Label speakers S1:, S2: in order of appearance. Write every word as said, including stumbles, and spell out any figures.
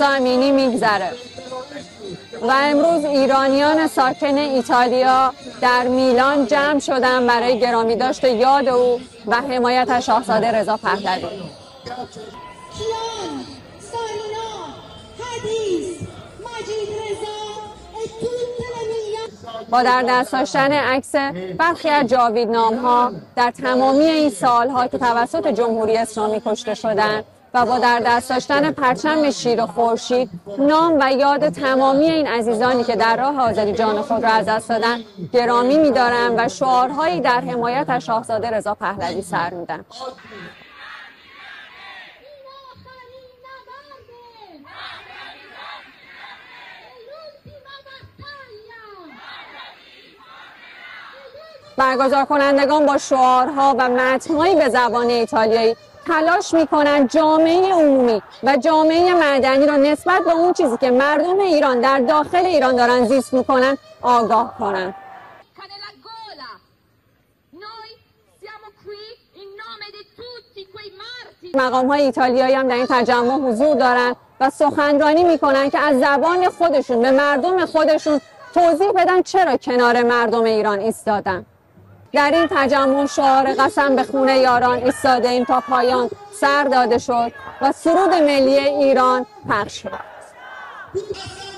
S1: مهسا امینی میگذره و امروز ایرانیان ساکن ایتالیا در میلان جمع شدن برای گرامی داشت یاد او و حمایت از شاهزاده رضا پهلوی. با در دست داشتن عکس برخی از جاویدنام‌ها در تمامی این سالها که توسط جمهوری اسلامی کشته شدند و با در دست داشتن پرچم شیر و خورشید، نام و یاد تمامی این عزیزانی که در راه آزادی جان خود را از دست دادند گرامی می‌دارند و شعارهایی در حمایت از شاهزاده رضا پهلوی سر می‌دن. برگزار کنندگان با شعارها و متن‌هایی به زبان ایتالیایی تلاش می‌کنند جامعه عمومی و جامعه مدنی را نسبت به اون چیزی که مردم ایران در داخل ایران دارن زیست می‌کنن آگاه کنند. مقام‌های ایتالیایی هم در این تجمع حضور دارند و سخنرانی می‌کنند که از زبان خودشون به مردم خودشون توضیح بدن چرا کنار مردم ایران ایستادن. در این تجمع شعار قسم به خون یاران ایستاده ایم تا پایان سر داده شد و سرود ملی ایران پخش شد.